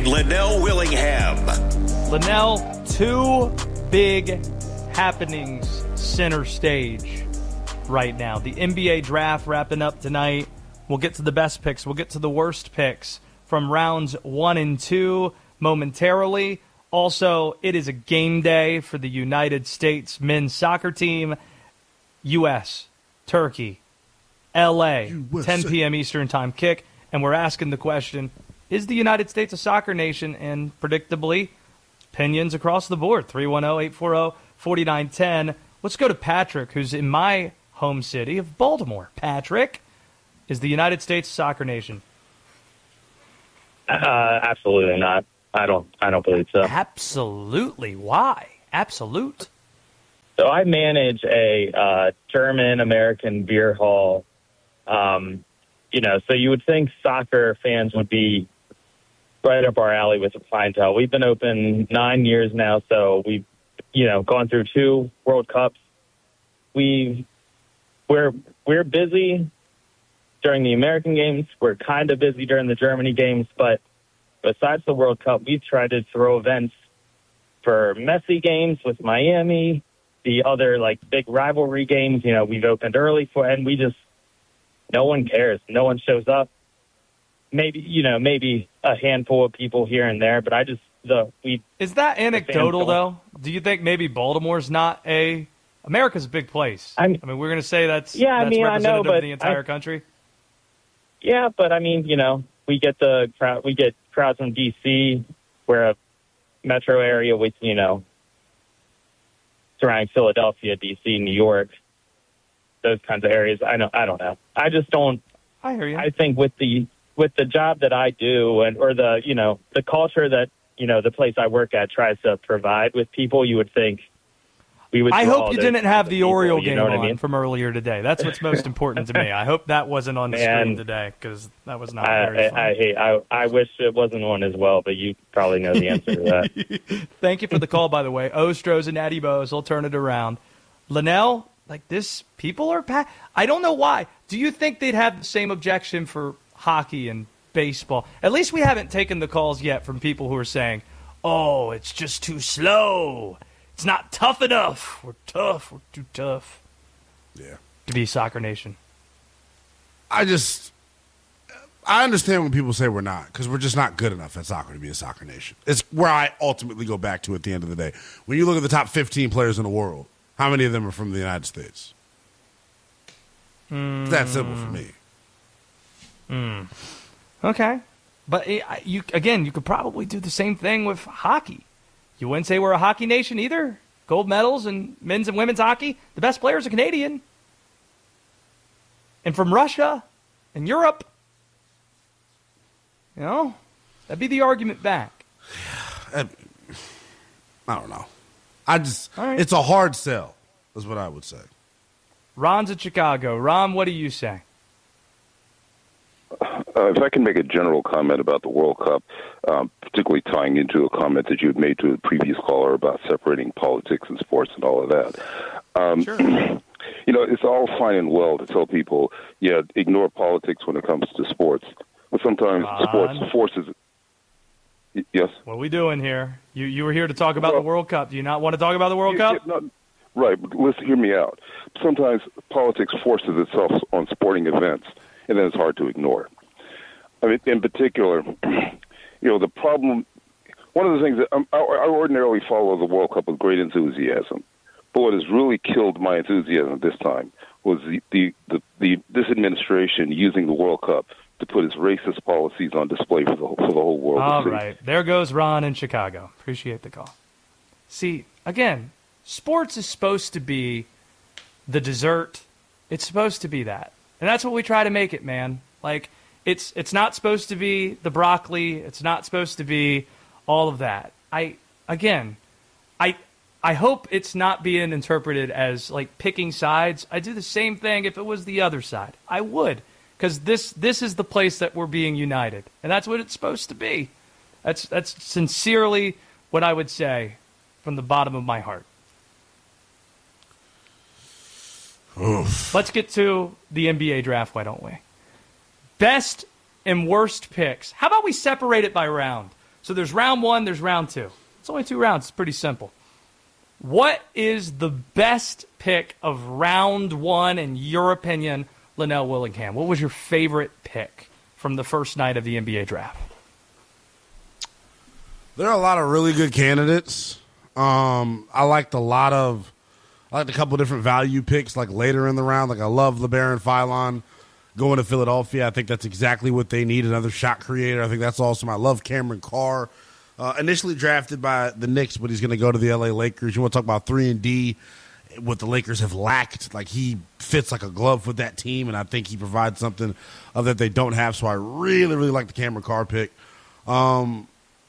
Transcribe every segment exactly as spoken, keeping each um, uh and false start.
and Linnell Willingham. Linnell, two big happenings center stage right now. The N B A draft wrapping up tonight. We'll get to the best picks. We'll get to the worst picks from rounds one and two momentarily. Also, it is a game day for the United States men's soccer team. U S, Turkey, L A, U S A. ten p.m. Eastern time kick. And we're asking the question, is the United States a soccer nation? And predictably, opinions across the board. three one zero, eight four zero, four nine one zero. Let's go to Patrick, who's in my home city of Baltimore. Patrick, is the United States a soccer nation? Uh, absolutely not. I don't. I don't believe so. Absolutely. Why? Absolute. So I manage a uh, German-American beer hall. Um, you know, so you would think soccer fans would be right up our alley with the clientele. We've been open nine years now, so we've, you know, gone through two World Cups. We we're we're busy during the American games. We're kind of busy during the Germany games, but besides the World Cup, we've tried to throw events for Messi games with Miami, the other like big rivalry games. You know, we've opened early for, and we just, no one cares. No one shows up. Maybe, you know, maybe a handful of people here and there, but I just, the, we. Is that anecdotal though? Do you think maybe Baltimore's not a, America's a big place. I'm, I mean, we're going to say that's, yeah, that's I mean, representative I know, but of the entire I, country. Yeah, but I mean, you know, we get the crowd, we get crowds from D C, we're a metro area with, you know, surrounding Philadelphia, D C, New York, those kinds of areas. I know, I don't know. I just don't. I hear you. I think with the with the job that I do, and or the you know the culture that you know the place I work at tries to provide with people, you would think we would. I hope you didn't have the people, Oriole you game know what on I mean? from earlier today. That's what's most important to me. I hope that wasn't on the Man, screen today because that was not I, very I, fun. I hate. I I wish it wasn't one as well, but you probably know the answer to that. Thank you for the call, by the way. Ostros and Natty Bows, I'll turn it around. Linnell, like this, people are pa- I don't know why. Do you think they'd have the same objection for hockey and baseball? At least we haven't taken the calls yet from people who are saying, oh, it's just too slow. It's not tough enough. We're tough. We're too tough. Yeah. To be a soccer nation. I just, I understand when people say we're not, because we're just not good enough at soccer to be a soccer nation. It's where I ultimately go back to at the end of the day. When you look at the top fifteen players in the world, how many of them are from the United States? Mm. It's that simple for me. Mm. Okay. But you again, you could probably do the same thing with hockey. You wouldn't say we're a hockey nation either. Gold medals in men's and women's hockey. The best players are Canadian. And from Russia and Europe. You know, that'd be the argument back. I don't know. I just, right. It's a hard sell, is what I would say. Ron's in Chicago. Ron, what do you say? Uh, if I can make a general comment about the World Cup, um, particularly tying into a comment that you had made to a previous caller about separating politics and sports and all of that. Um, sure. You know, it's all fine and well to tell people, yeah, ignore politics when it comes to sports. But sometimes Ron. sports forces it. Yes? What are we doing here? You you were here to talk about well, the World Cup. Do you not want to talk about the World yeah, Cup? Yeah, no, right, but listen, hear me out. Sometimes politics forces itself on sporting events, and then it's hard to ignore. I mean, in particular, you know, the problem, one of the things that um, I, I ordinarily follow the World Cup with great enthusiasm, but what has really killed my enthusiasm this time was the, the, the, the this administration using the World Cup to put its racist policies on display for the, for the whole world All to see. right. There goes Ron in Chicago. Appreciate the call. See, again, sports is supposed to be the dessert. It's supposed to be that. And that's what we try to make it, man. Like, it's it's not supposed to be the broccoli. It's not supposed to be all of that. I, again, I I hope it's not being interpreted as, like, picking sides. I'd do the same thing if it was the other side. I would. Because this this is the place that we're being united. And that's what it's supposed to be. That's that's sincerely what I would say from the bottom of my heart. Oof. Let's get to the N B A draft, why don't we? Best and worst picks. How about we separate it by round? So there's round one, there's round two. It's only two rounds. It's pretty simple. What is the best pick of round one, in your opinion, Linnell Willingham? What was your favorite pick from the first night of the N B A draft? There are a lot of really good candidates. Um, I liked a lot of, I liked a couple different value picks, like later in the round. Like I love LeBaron Philon going to Philadelphia. I think that's exactly what they need, another shot creator. I think that's awesome. I love Cameron Carr. Uh, initially drafted by the Knicks, but he's going to go to the L A Lakers. You want to talk about three and D, what the Lakers have lacked. Like, he fits like a glove with that team, and I think he provides something uh, that they don't have. So I really, really like the Cameron Carr pick. Um,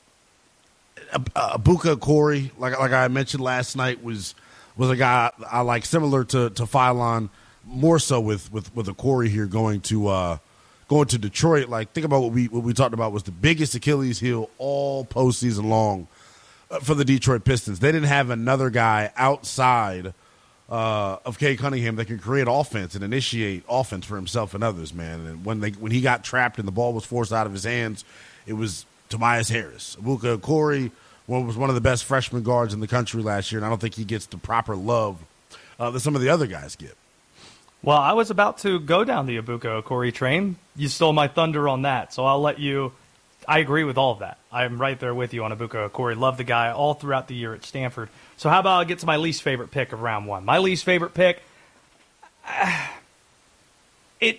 Abuka Corey, like like I mentioned last night, was was a guy I like, similar to to Philon, more so with with with a Corey here going to uh, going to Detroit. Like, think about what we what we talked about was the biggest Achilles heel all postseason long uh, for the Detroit Pistons. They didn't have another guy outside uh, of Cade Cunningham that could create offense and initiate offense for himself and others. Man, and when they when he got trapped and the ball was forced out of his hands, it was Tobias Harris. Abuka Corey was one of the best freshman guards in the country last year, and I don't think he gets the proper love uh, that some of the other guys get. Well, I was about to go down the Abuka Okori train. You stole my thunder on that, so I'll let you. I agree with all of that. I'm right there with you on Abuka Okori. Love the guy all throughout the year at Stanford. So how about I get to my least favorite pick of round one? My least favorite pick, uh, it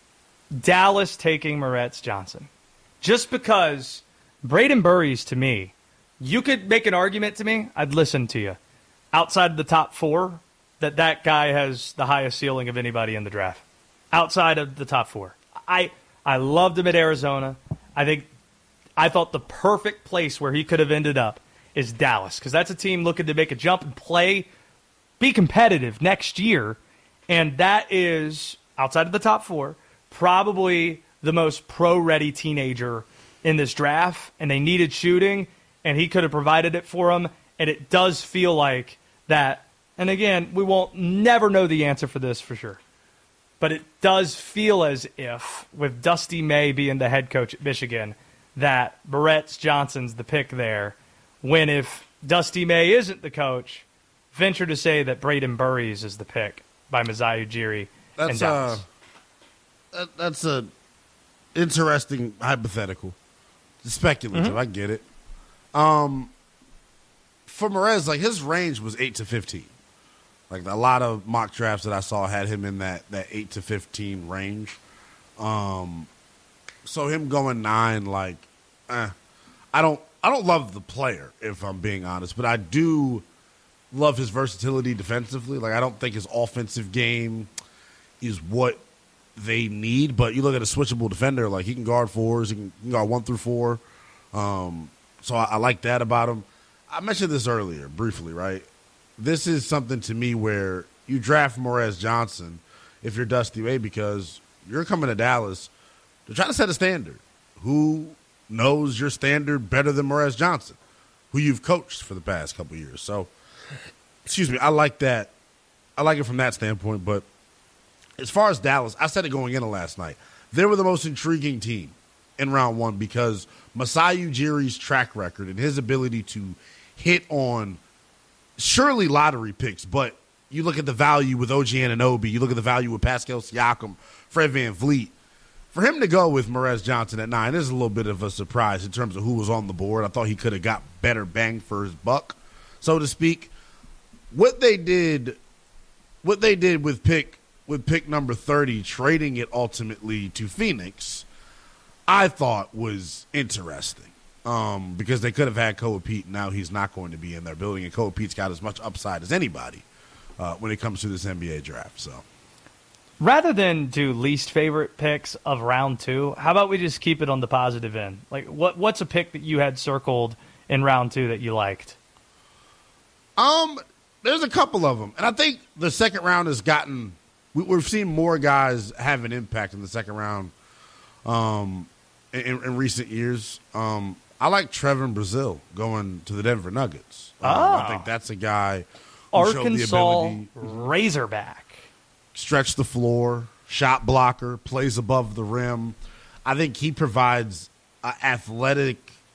Dallas taking Moretz Johnson. Just because Braden Burries, to me, you could make an argument to me, I'd listen to you. Outside of the top four, that that guy has the highest ceiling of anybody in the draft. Outside of the top four. I I loved him at Arizona. I think I thought the perfect place where he could have ended up is Dallas, because that's a team looking to make a jump and play, be competitive next year, and that is, outside of the top four, probably the most pro-ready teenager in this draft, and they needed shooting, and he could have provided it for them, and it does feel like that. And again, we won't never know the answer for this for sure, but it does feel as if, with Dusty May being the head coach at Michigan, that Moretz Johnson's the pick there, when if Dusty May isn't the coach, venture to say that Braden Burries is the pick by Masai Ujiri That's and Dallas. Uh, that, that's a interesting hypothetical. It's speculative, mm-hmm. I get it. Um, for Moretz, like, his range was eight to fifteen. Like, a lot of mock drafts that I saw had him in that, that eight to fifteen range. Um, so him going nine, like, eh, I don't, I don't love the player, if I'm being honest, but I do love his versatility defensively. Like, I don't think his offensive game is what they need, but you look at a switchable defender, like, he can guard fours, he can, he can guard one through four. Um, so I, I like that about him. I mentioned this earlier, briefly, right? This is something to me where you draft Moretz Johnson if you're Dusty May, because you're coming to Dallas to try to set a standard. Who knows your standard better than Moretz Johnson, who you've coached for the past couple of years? So, excuse me, I like that. I like it from that standpoint. But as far as Dallas, I said it going into last night, they were the most intriguing team in round one because Masai Ujiri's track record and his ability to hit on surely lottery picks, but you look at the value with O G Anunoby, you look at the value with Pascal Siakam, Fred VanVleet. For him to go with Moretz Johnson at nine is a little bit of a surprise in terms of who was on the board. I thought he could have got better bang for his buck, so to speak. What they did, what they did with pick with pick number thirty, trading it ultimately to Phoenix, I thought was interesting. Um, because they could have had Koa Pete. Now he's not going to be in their building, and Koa Pete's got as much upside as anybody uh, when it comes to this N B A draft. So, rather than do least favorite picks of round two, how about we just keep it on the positive end? Like, what what's a pick that you had circled in round two that you liked? Um, there's a couple of them, and I think the second round has gotten. We, we've seen more guys have an impact in the second round. Um, in, in recent years. Um. I like Trevin Brazile going to the Denver Nuggets. Um, oh. I think that's a guy who Arkansas showed the ability, Razorback. Stretch the floor, shot blocker, plays above the rim. I think he provides an athletic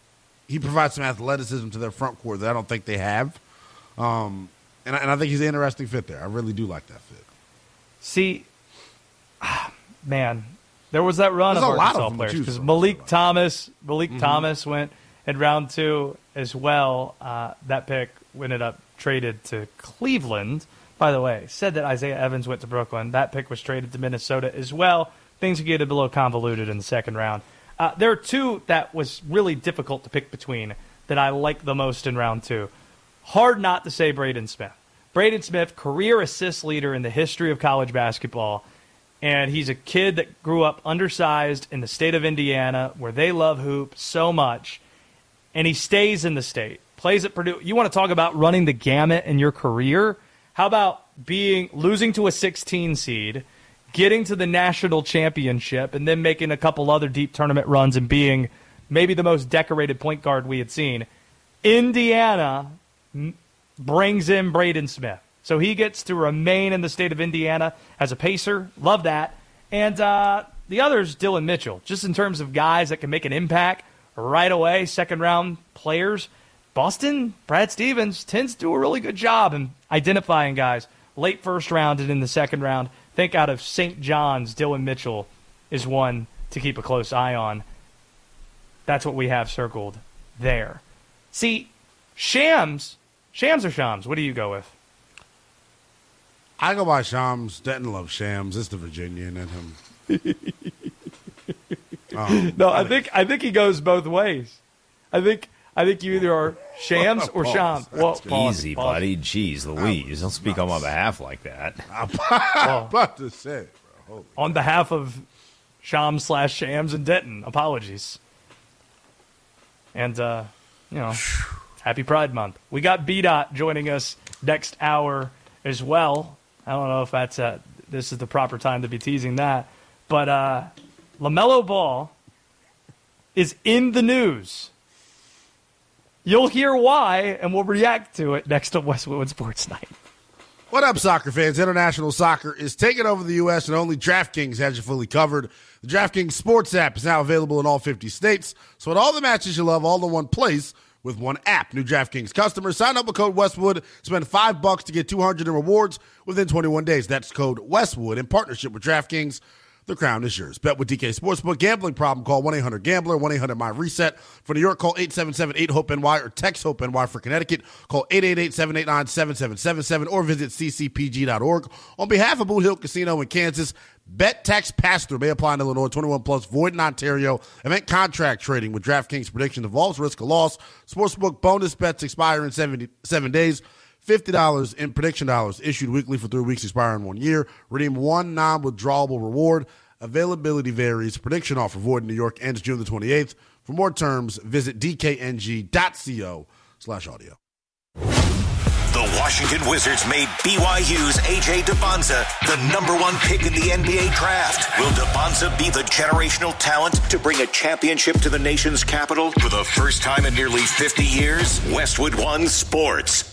he provides some athleticism to their front court that I don't think they have. Um, and, I, and I think he's an interesting fit there. I really do like that fit. See, man, there was that run There's of a lot Arkansas of them players to choose because from. Malik Thomas, Malik Mm-hmm. Thomas went in round two as well. Uh, that pick ended up traded to Cleveland. By the way, said that Isaiah Evans went to Brooklyn. That pick was traded to Minnesota as well. Things get a little convoluted in the second round. Uh, there are two that was really difficult to pick between that I like the most in round two. Hard not to say Braden Smith. Braden Smith, career assist leader in the history of college basketball. And he's a kid that grew up undersized in the state of Indiana where they love hoop so much. And he stays in the state, plays at Purdue. You want to talk about running the gamut in your career? How about being losing to a sixteen seed, getting to the national championship, and then making a couple other deep tournament runs and being maybe the most decorated point guard we had seen? Indiana brings in Braden Smith. So he gets to remain in the state of Indiana as a Pacer. Love that. And uh, the other is Dylan Mitchell, just in terms of guys that can make an impact right away, second-round players. Boston, Brad Stevens, tends to do a really good job in identifying guys late first round and in the second round. Think out of Saint John's, Dylan Mitchell is one to keep a close eye on. That's what we have circled there. See, Shams, Shams or Shams, what do you go with? I go by Shams. Denton loves Shams. It's the Virginian in him. um, No, I think I think he goes both ways. I think I think you either are Shams or Pause. Shams. Well, pause, Easy, pause. buddy. Jeez Louise. Don't speak on my behalf like that. I'm Well, about to say it, bro. Holy on behalf of Shams slash Shams and Denton, apologies. And, uh, you know, happy Pride Month. We got B-Dot joining us next hour as well. I don't know if that's uh, this is the proper time to be teasing that. But uh, LaMelo Ball is in the news. You'll hear why, and we'll react to it next to Westwood Sports Night. What up, soccer fans? International soccer is taking over the U S, and only DraftKings has you fully covered. The DraftKings Sports app is now available in all fifty states, so with all the matches you love, all in one place with one app. New DraftKings customers, sign up with code Westwood, spend five bucks to get two hundred in rewards within twenty-one days. That's code Westwood in partnership with DraftKings. The crown is yours. Bet with D K Sportsbook. Gambling problem, call one eight hundred gambler, one eight hundred my reset. For New York, call eight seven seven eight hope N Y or text HOPE-N Y. For Connecticut, call eight eight eight seven eight nine seven seven seven seven or visit c c p g dot org. On behalf of Boot Hill Casino in Kansas, bet tax pass-through may apply in Illinois, twenty-one plus, void in Ontario. Event contract trading with DraftKings prediction involves risk of loss. Sportsbook bonus bets expire in seventy-seven days. fifty dollars in prediction dollars issued weekly for three weeks, expiring one year. Redeem one non-withdrawable reward. Availability varies. Prediction offer void in New York ends June the twenty-eighth. For more terms, visit d k n g dot co slash audio. The Washington Wizards made B Y U's A J Debonza the number one pick in the N B A draft. Will Debonza be the generational talent to bring a championship to the nation's capital for the first time in nearly fifty years? Westwood One Sports.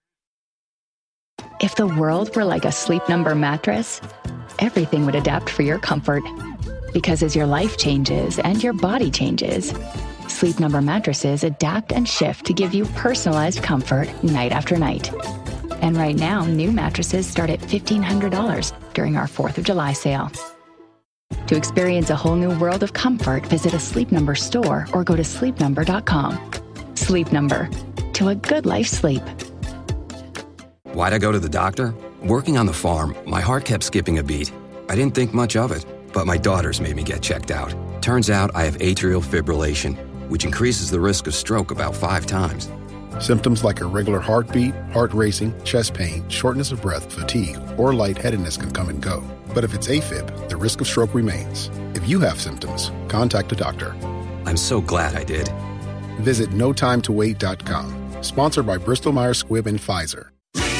If the world were like a Sleep Number mattress, everything would adapt for your comfort. Because as your life changes and your body changes, Sleep Number mattresses adapt and shift to give you personalized comfort night after night. And right now, new mattresses start at fifteen hundred dollars during our fourth of July sale. To experience a whole new world of comfort, visit a Sleep Number store or go to sleep number dot com. Sleep Number. To a good life sleep. Why'd I go to the doctor? Working on the farm, my heart kept skipping a beat. I didn't think much of it, but my daughters made me get checked out. Turns out I have atrial fibrillation, which increases the risk of stroke about five times. Symptoms like irregular heartbeat, heart racing, chest pain, shortness of breath, fatigue, or lightheadedness can come and go. But if it's AFib, the risk of stroke remains. If you have symptoms, contact a doctor. I'm so glad I did. Visit no time to wait dot com. Sponsored by Bristol Myers Squibb and Pfizer.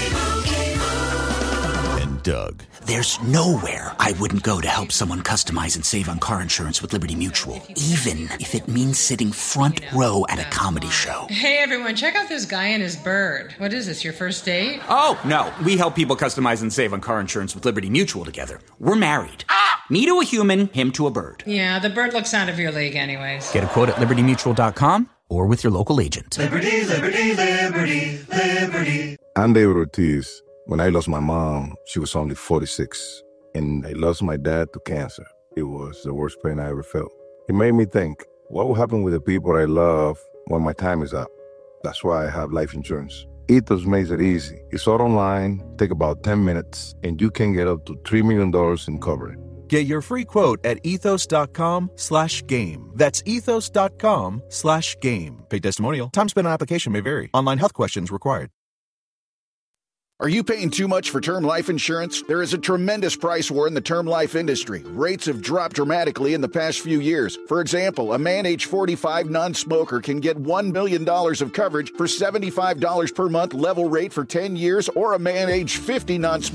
And Doug. There's nowhere I wouldn't go to help someone customize and save on car insurance with Liberty Mutual, even if it means sitting front row at a comedy show. Hey everyone, check out this guy and his bird. What is this, your first date? Oh, no. We help people customize and save on car insurance with Liberty Mutual together. We're married. Ah! Me to a human, him to a bird. Yeah, the bird looks out of your league anyways. Get a quote at liberty mutual dot com or with your local agent. Liberty, liberty, liberty, liberty. I'm David Ortiz. When I lost my mom, she was only forty-six, and I lost my dad to cancer. It was the worst pain I ever felt. It made me think, what will happen with the people I love when my time is up? That's why I have life insurance. Ethos makes it easy. It's all online, take about ten minutes, and you can get up to three million dollars in coverage. Get your free quote at ethos.com slash game. That's ethos.com slash game. Paid testimonial. Time spent on application may vary. Online health questions required. Are you paying too much for term life insurance? There is a tremendous price war in the term life industry. Rates have dropped dramatically in the past few years. For example, a man age forty-five non-smoker can get one million dollars of coverage for seventy-five dollars per month level rate for ten years, or a man age fifty non-smoker